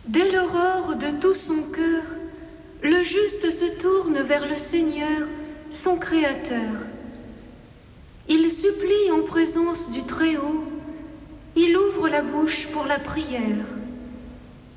Dès l'aurore de tout son cœur, le juste se tourne vers le Seigneur, son Créateur. Il supplie en présence du Très-Haut, il ouvre la bouche pour la prière.